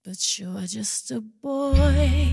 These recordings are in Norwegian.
but you're just a boy.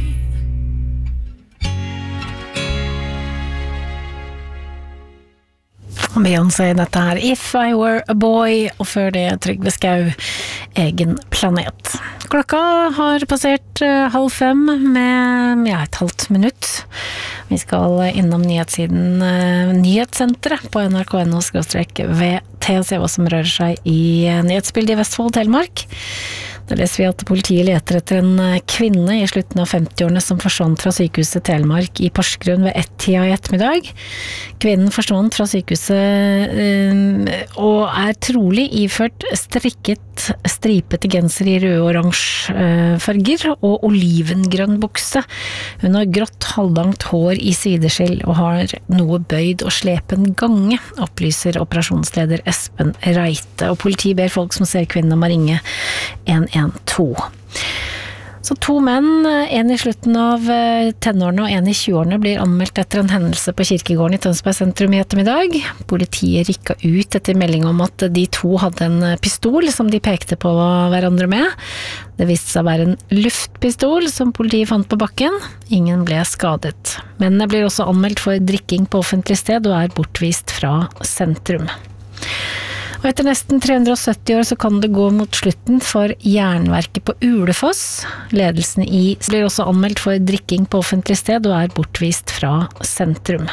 Beyoncé, dette her If I Were a Boy, og før det Trygve Skau, Egen planet. Klokka har passert 4:30 med et halvt minutt. Vi skal innom nyhetssiden Nyhetssenteret på nrk.no/VT og se hva som rører seg i nyhetsbildet i Vestfold og Telemark. Da leser vi at politiet leter etter en kvinne i slutten av 50-årene som forsvant fra sykehuset Telemark i Porsgrunn ved 1-tida i ettermiddag. Kvinnen forsvant fra sykehuset og er trolig iført stripete genser i rød og oransje farger og olivengrønn bukse. Hun har grått halvlangt hår i sideskill og har noe bøyd og slepen gange, opplyser operasjonsleder Espen Reite. Og politiet ber folk som ser kvinnen om å ringe 112. Så 2 menn, en i slutten av tenårene og en i 20-årene, blir anmeldt etter en hendelse på Kirkegården i Tønsberg sentrum i ettermiddag. Politiet rykket ut etter melding om at de 2 hadde en pistol som de pekte på hverandre med. Det viste seg å være en luftpistol som politiet fant på bakken. Ingen ble skadet. Mennene blir også anmeldt for drikking på offentlig sted og er bortvist fra sentrum. Og etter nesten 370 år så kan det gå mot slutten for jernverket på Ulefoss. Ledelsen blir også anmeldt for drikking på offentlig sted og er bortvist fra sentrum.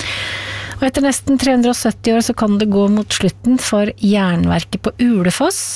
Og etter nesten 370 år så kan det gå mot slutten for jernverket på Ulefoss.